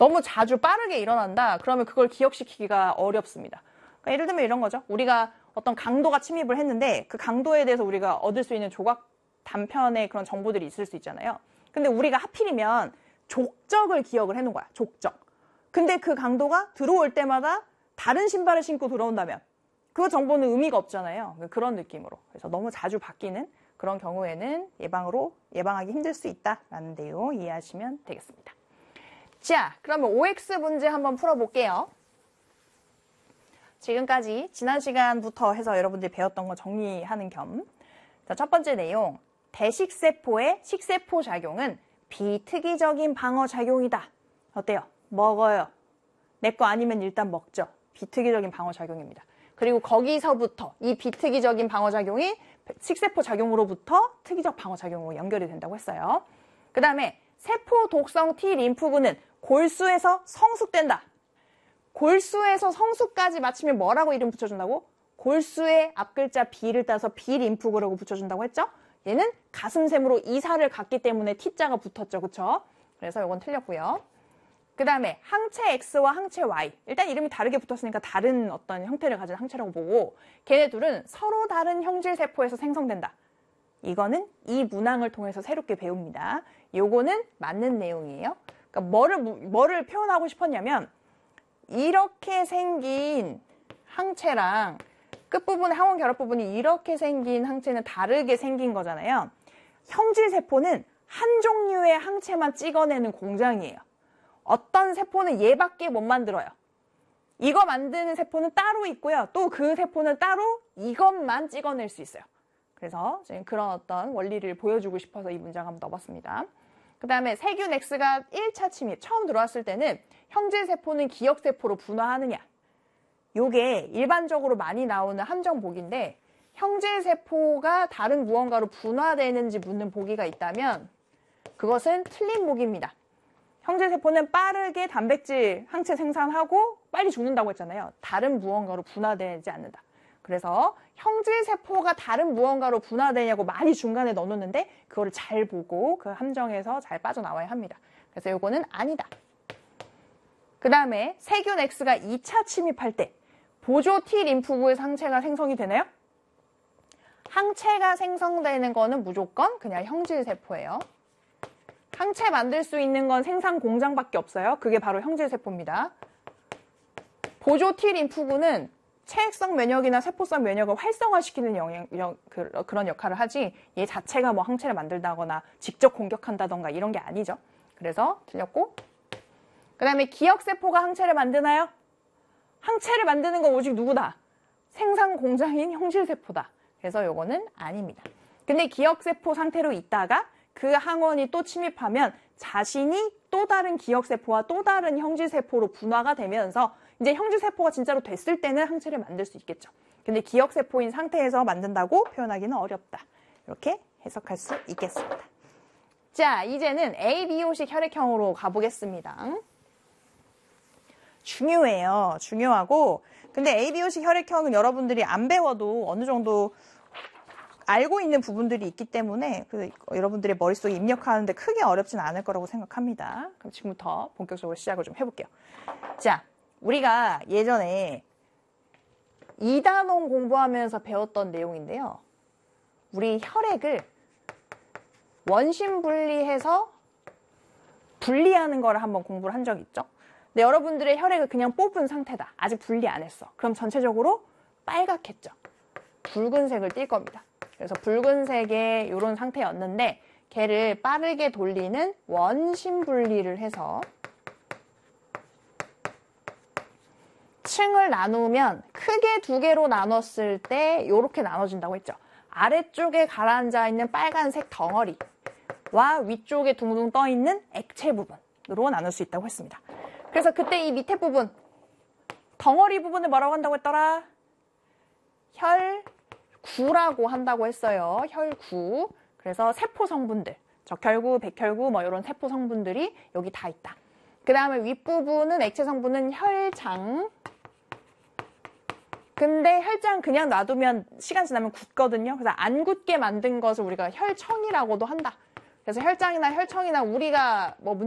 너무 자주 빠르게 일어난다. 그러면 그걸 기억시키기가 어렵습니다. 그러니까 예를 들면 이런 거죠. 우리가 어떤 강도가 침입을 했는데 그 강도에 대해서 우리가 얻을 수 있는 조각 단편의 그런 정보들이 있을 수 있잖아요. 근데 우리가 하필이면 족적을 기억을 해놓은 거야. 족적. 근데 그 강도가 들어올 때마다 다른 신발을 신고 들어온다면 그 정보는 의미가 없잖아요. 그런 느낌으로. 그래서 너무 자주 바뀌는 그런 경우에는 예방하기 힘들 수 있다라는 내용 이해하시면 되겠습니다. 자, 그러면 OX 문제 한번 풀어볼게요. 지금까지 지난 시간부터 해서 여러분들이 배웠던 거 정리하는 겸. 자, 첫 번째 내용. 대식세포의 식세포 작용은 비특이적인 방어 작용이다. 어때요? 먹어요. 내 거 아니면 일단 먹죠. 비특이적인 방어 작용입니다. 그리고 거기서부터 이 비특이적인 방어 작용이 식세포 작용으로부터 특이적 방어 작용으로 연결이 된다고 했어요. 그 다음에 세포 독성 T 림프구는 골수에서 성숙된다. 골수에서 성숙까지 마치면 뭐라고 이름 붙여준다고? 골수의 앞글자 B를 따서 B림프구라고 붙여준다고 했죠? 얘는 가슴샘으로 이사를 갔기 때문에 T자가 붙었죠. 그쵸? 그래서 이건 틀렸고요. 그 다음에 항체 X와 항체 Y. 일단 이름이 다르게 붙었으니까 다른 어떤 형태를 가진 항체라고 보고 걔네 둘은 서로 다른 형질세포에서 생성된다. 이거는 이 문항을 통해서 새롭게 배웁니다. 요거는 맞는 내용이에요. 그러니까 뭐를 표현하고 싶었냐면 이렇게 생긴 항체랑 끝부분의 항원 결합 부분이 이렇게 생긴 항체는 다르게 생긴 거잖아요. 형질세포는 한 종류의 항체만 찍어내는 공장이에요. 어떤 세포는 얘밖에 못 만들어요. 이거 만드는 세포는 따로 있고요. 또 그 세포는 따로 이것만 찍어낼 수 있어요. 그래서 지금 그런 어떤 원리를 보여주고 싶어서 이 문장 한번 넣어봤습니다. 그 다음에 세균 X가 1차 침입, 처음 들어왔을 때는 형질세포는 기억세포로 분화하느냐. 요게 일반적으로 많이 나오는 함정보기인데 형질세포가 다른 무언가로 분화되는지 묻는 보기가 있다면 그것은 틀린 보기입니다. 형질세포는 빠르게 단백질 항체 생산하고 빨리 죽는다고 했잖아요. 다른 무언가로 분화되지 않는다. 그래서 형질세포가 다른 무언가로 분화되냐고 많이 중간에 넣어놓는데 그거를 잘 보고 그 함정에서 잘 빠져나와야 합니다. 그래서 이거는 아니다. 그 다음에 세균 X가 2차 침입할 때 보조 T 림프구에서 항체가 생성이 되나요? 항체가 생성되는 거는 무조건 그냥 형질세포예요. 항체 만들 수 있는 건 생산 공장밖에 없어요. 그게 바로 형질세포입니다. 보조 T 림프구는 체액성 면역이나 세포성 면역을 활성화시키는 그런 역할을 하지 얘 자체가 뭐 항체를 만들다거나 직접 공격한다던가 이런 게 아니죠. 그래서 틀렸고 그 다음에 기억세포가 항체를 만드나요? 항체를 만드는 건 오직 누구다? 생산 공장인 형질세포다. 그래서 요거는 아닙니다. 근데 기억세포 상태로 있다가 그 항원이 또 침입하면 자신이 또 다른 기억세포와 또 다른 형질세포로 분화가 되면서 이제 형질세포가 진짜로 됐을 때는 항체를 만들 수 있겠죠. 근데 기억세포인 상태에서 만든다고 표현하기는 어렵다. 이렇게 해석할 수 있겠습니다. 자, 이제는 ABO식 혈액형으로 가보겠습니다. 중요해요. 중요하고 근데 ABO식 혈액형은 여러분들이 안 배워도 어느 정도 알고 있는 부분들이 있기 때문에 여러분들의 머릿속에 입력하는데 크게 어렵진 않을 거라고 생각합니다. 그럼 지금부터 본격적으로 시작을 좀 해볼게요. 자, 우리가 예전에 이단원 공부하면서 배웠던 내용인데요. 우리 혈액을 원심 분리해서 분리하는 거를 한번 공부를 한 적이 있죠. 근데 여러분들의 혈액을 그냥 뽑은 상태다. 아직 분리 안 했어. 그럼 전체적으로 빨갛겠죠. 붉은색을 띌 겁니다. 그래서 붉은색의 이런 상태였는데 걔를 빠르게 돌리는 원심 분리를 해서 층을 나누면 크게 두 개로 나눴을 때 이렇게 나눠진다고 했죠. 아래쪽에 가라앉아 있는 빨간색 덩어리와 위쪽에 둥둥 떠 있는 액체 부분으로 나눌 수 있다고 했습니다. 그래서 그때 이 밑에 부분, 덩어리 부분을 뭐라고 한다고 했더라? 혈구라고 한다고 했어요. 혈구. 그래서 세포 성분들, 적혈구, 백혈구 뭐 이런 세포 성분들이 여기 다 있다. 그 다음에 윗부분은 액체 성분은 혈장. 근데 혈장 그냥 놔두면 시간 지나면 굳거든요. 그래서 안 굳게 만든 것을 우리가 혈청이라고도 한다. 그래서 혈장이나 혈청이나 우리가 뭐